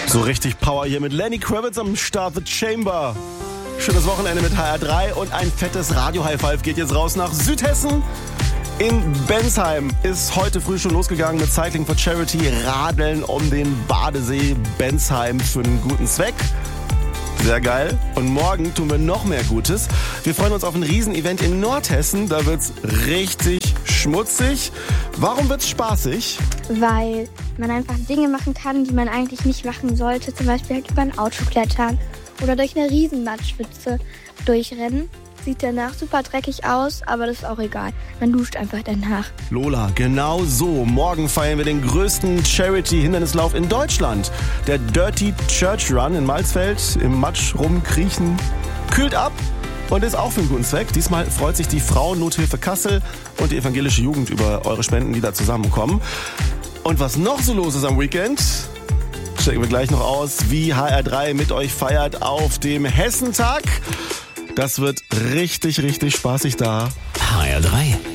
So richtig Power hier mit Lenny Kravitz am Start, The Chamber. Schönes Wochenende mit HR3 und ein fettes Radio-High-Five geht jetzt raus nach Südhessen. In Bensheim ist heute früh schon losgegangen mit Cycling for Charity, Radeln um den Badesee Bensheim für einen guten Zweck. Sehr geil. Und morgen tun wir noch mehr Gutes. Wir freuen uns auf ein Riesenevent in Nordhessen. Da wird's richtig schmutzig. Warum wird's spaßig? Weil man einfach Dinge machen kann, die man eigentlich nicht machen sollte. Zum Beispiel halt über ein Auto klettern oder durch eine Riesenmatschpfütze durchrennen. Sieht danach super dreckig aus, aber das ist auch egal. Man duscht einfach danach. Lola, genau so. Morgen feiern wir den größten Charity-Hindernislauf in Deutschland. Der Dirty Church Run in Malzfeld. Im Matsch rumkriechen. Kühlt ab und ist auch für einen guten Zweck. Diesmal freut sich die Frauennothilfe Kassel und die evangelische Jugend über eure Spenden, die da zusammenkommen. Und was noch so los ist am Weekend, checken wir gleich noch aus, wie HR3 mit euch feiert auf dem Hessentag. Das wird richtig, richtig spaßig da. HR3